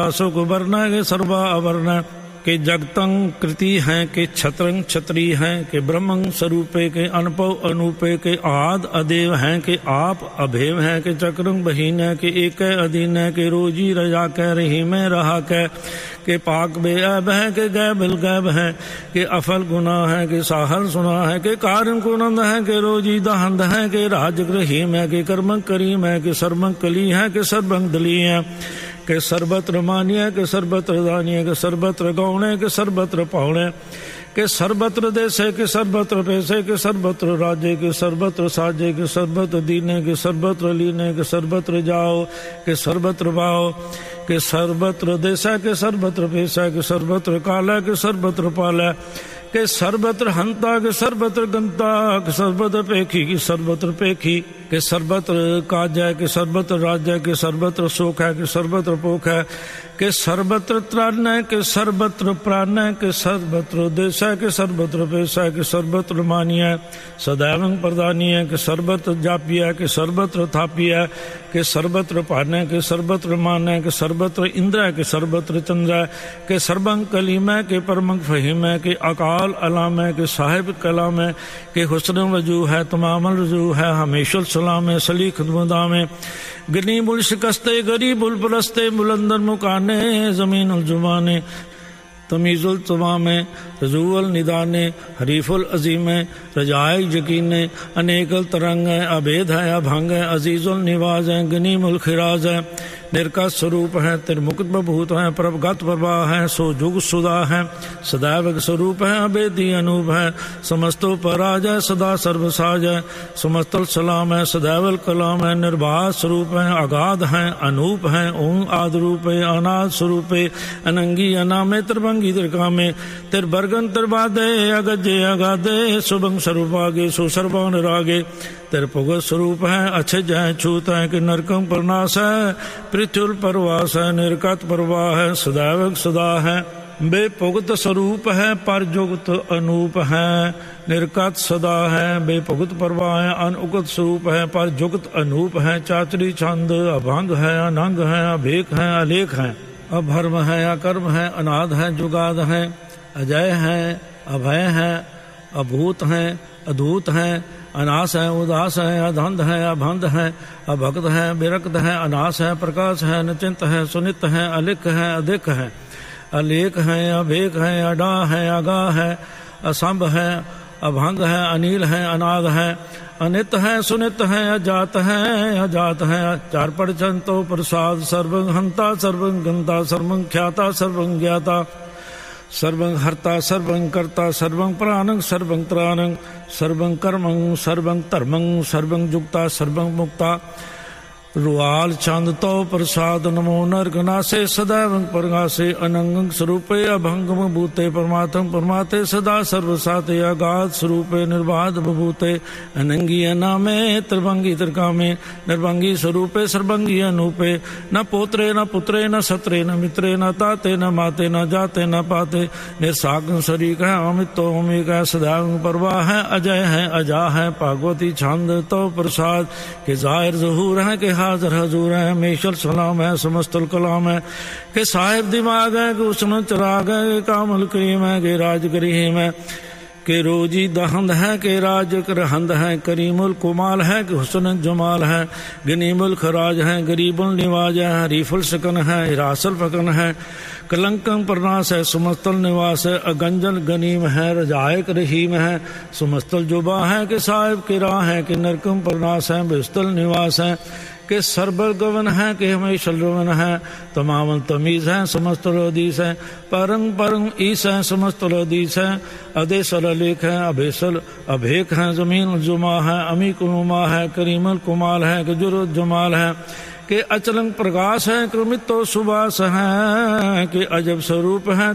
सुख वर्ण के सर्वा अवर्ण के जगतं कृति हैं के छत्रं छत्री हैं के ब्रह्मं स्वरूपे के अनपव अनूपे के आद अदेव हैं के आप अभेव हैं के चक्रं बहीन है के एक अधीन है के रोजी रजा कह रही में रहा कह के पाक बेअब है के गैबिल गैब है के अफल गुना है के साहल सुना है के कारण कुनंद है के रोजी दहंद है के राजग्रहीम है के कर्मं करीम है के सर्वं कली है के सर्वं दली है के सर्वत्र मान्य के सर्वत्र दानिय के सर्वत्र गौणे के सर्वत्र पौणे के सर्वत्र देशे के सर्वत्र पैसे के सर्वत्र राज्य के सर्वत्र साजे के सर्वत्र दीने के सर्वत्र लीने के सर्वत्र जाओ के सर्वत्र भाओ के सर्वत्र देशा के सर्वत्र पैसा के सर्वत्र काला के सर्वत्र पाला के सर्वत्र हंता के सर्वत्र गंता के सर्वत्र पेखी की सर्वत्र पेखी के सर्वत्र काजय के सर्वत्र राज्य के सर्वत्र शोक है के सर्वत्र पोख है के सर्वत्र त्राण है के सर्वत्र प्राण है के सर्वत्र देश है के सर्वत्र पैसा के सर्वत्र मानिय है सदैव प्रदानी है के सर्वत्र जापी है के सर्वत्र थापी है के सर्वत्र पान है के सर्वत्र मान है के सर्वत्र इंद्र है के सर्वत्र चंद्र है के सर्वं कलीम है के परमं फहीम है के अकाल अलाम है के साहिब कलाम है के हुस्न वजू है तमामल रजू है हमेशा सलाम है सलीख मुदाम है गनीबुल शिकस्ते गरीबुल परस्ते बुलंदर मुकाने जमीनुल जुबाने तमीजुल तमामे रजूअल निदाने हरीफुल अजीमे रजाए यकीने अनेकल तरंग है अभेद है अभंग है अजीजुल निवाज है गनीमुल खिराज है निर्का स्वरूप है तिरमुक्त बभूत है प्रभगत प्रभा है सो जुग सुदा है सदैव स्वरूप है अभेदी अनूप है समस्तो पराज है सदा सर्वसाज है समस्तल सलाम है सदैवल कलाम है निर्बाध स्वरूप है अगाध है अनूप है ओं आद रूप है अनाद स्वरूप है अनंगी अनामे त्रिभंगी त्रिकामे तिरबर्गन तिरबादे अगजे अगाधे शुभंग स्वरूपागे सुसर्वान रागे तिरपुग स्वरूप है अच्छे जय छूत है कि नरकम प्रनाश है पृथ्वी परवास है निर्गत प्रवाह है सदैव सदा है बेपुगत स्वरूप है पर जुगत अनूप है निर्गत सदा है बेपुगत प्रवाह है अनउगत स्वरूप है पर जुगत अनूप है चाचरी छंद अभंग है अनंग है अभेक है अलेख है अभर्म है अकर्म है अनाद है जुगाद है अजय है अभय है अभूत है अधूत है अनास है उदास है अधंध है अभंध है अभक्त है विरक्त है अनास है प्रकाश है निचिंत है सुनित है अलिख है अधिक है अलेख है अभेक है अडा है अगा है असंभ है अभंग है अनिल है अनाद है अनित है सुनित है अजात है चार परचंतो प्रसाद सर्वं हंता सर्वं गंता सर्वं ख्याता सर्वं ज्ञाता सर्वं हर्ता सर्वं कर्ता सर्वं प्राणं सर्वं त्राणं सर्वं कर्मं सर्वं धर्मं सर्वं जुक्ता सर्वं मुक्ता रुआल चांद तो प्रसाद नमो नरगनासे सदैव परगासे अनंग स्वरूपे अभंगम भूते परमात्म परमाते सदा सर्वसाते अगाध स्वरूपे निर्बाध बभूते अनंगी अनामे त्रिभंगी त्रिकामे निर्भंगी स्वरूपे सर्वंगी अनूपे न पोत्रे न पुत्रे न सत्रे न मित्रे न ताते न माते न जाते न पाते निर्साग शरीक है अमित तो अमिक है सदैव परवाह है अजय है अजा है भागवती छंद तो प्रसाद के जाहिर जहूर है के हाजर हजूर है मेशल सलाम है समस्तल कलाम है के साहिब दिमाग है कि उसमें चिराग है कि कामल करीम है कि राज करीम है के रोजी दहंद है के राज करहंद है करीमुल कुमाल है कि हुस्न जमाल है गनीमुल खराज है गरीबुल निवाज है हरीफुल सकन है हिरासल फकन है कलंकं प्रनाश है सुमस्तल निवास है अगंजल गनीम है रजायक रहीम है सुमस्तल जुबा है कि साहिब के राह है कि नरकम प्रनाश है बिस्तल निवास है के सर्बर गवन है कि हमेशा रवन है तमाम तमीज है समस्त हदीस है परंग परंग ईस है समस्त हदीस है अदेसल अलेख है अभेसल अभेक है जमीन जुमा है अमी कुनुमा है करीमल कुमाल है कि जुर जमाल है के अचलंग प्रकाश है क्रमित तो सुबास है कि अजब स्वरूप है